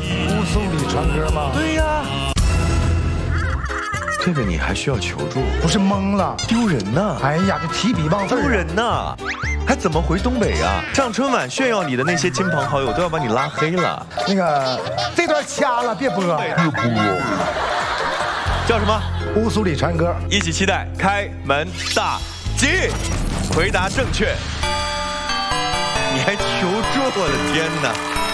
你乌苏里唱歌吗？ 对呀。这个你还需要求助？ 不是懵了， 丢人呐！ 哎呀，这提笔忘字， 丢人呐！还怎么回东北啊？上春晚炫耀你的那些亲朋好友都要把你拉黑了。 那个这段掐了，别播。 叫什么？ 乌苏里唱歌。 一起期待开门大吉！回答正确。你还求助，我的天哪！